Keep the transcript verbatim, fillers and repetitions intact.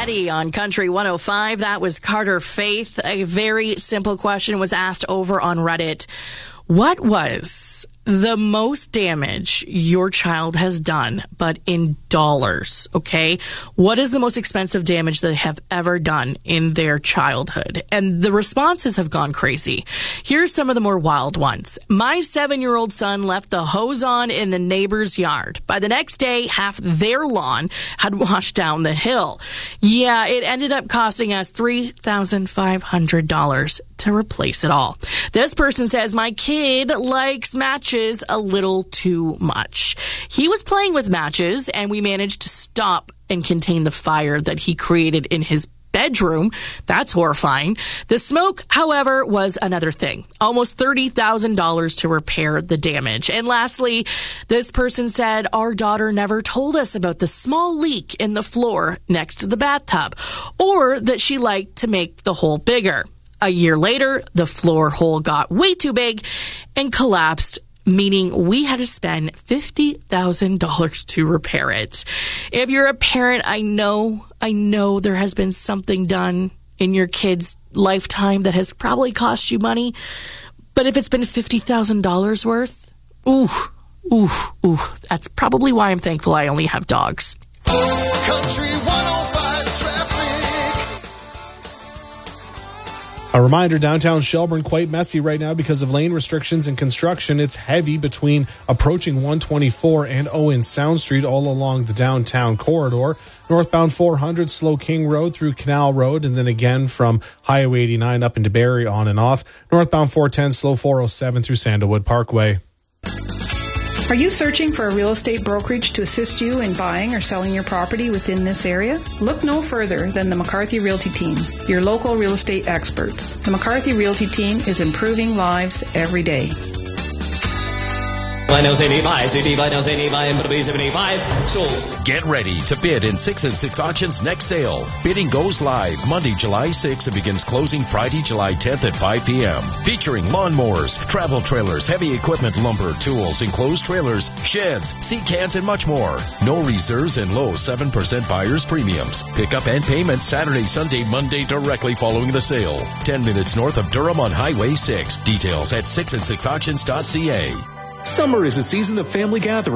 Ready on Country one oh five. That was Carter Faith. A very simple question was asked over on Reddit. What was the most damage your child has done, but in dollars, okay? What is the most expensive damage they have ever done in their childhood? And the responses have gone crazy. Here's some of the more wild ones. My seven-year-old son left the hose on in the neighbor's yard. By the next day, half their lawn had washed down the hill. Yeah, it ended up costing us three thousand five hundred dollars to replace it all. This person says, my kid likes matches a little too much. He was playing with matches, and we managed to stop and contain the fire that he created in his bedroom. That's horrifying. The smoke, however, was another thing. Almost thirty thousand dollars to repair the damage. And lastly, this person said, our daughter never told us about the small leak in the floor next to the bathtub, or that she liked to make the hole bigger. A year later, the floor hole got way too big and collapsed, meaning we had to spend fifty thousand dollars to repair it. If you're a parent, I know, I know there has been something done in your kid's lifetime that has probably cost you money. But if it's been fifty thousand dollars worth, ooh, ooh, ooh, that's probably why I'm thankful I only have dogs. Country one oh five traffic. A reminder, downtown Shelburne quite messy right now because of lane restrictions and construction. It's heavy between approaching one twenty-four and Owen Sound Street all along the downtown corridor. Northbound four hundred, slow King Road through Canal Road, and then again from Highway eighty-nine up into Barrie on and off. Northbound four ten, slow four oh seven through Sandalwood Parkway. Are you searching for a real estate brokerage to assist you in buying or selling your property within this area? Look no further than the McCarthy Realty Team, your local real estate experts. The McCarthy Realty Team is improving lives every day. Get ready to bid in six and six Auctions next sale. Bidding goes live Monday, July sixth and begins closing Friday, July tenth at five p.m. Featuring lawnmowers, travel trailers, heavy equipment, lumber, tools, enclosed trailers, sheds, sea cans, and much more. No reserves and low seven percent buyer's premiums. Pickup and payment Saturday, Sunday, Monday directly following the sale. ten minutes north of Durham on Highway six. Details at six and six auctions dot c a. Summer is a season of family gatherings.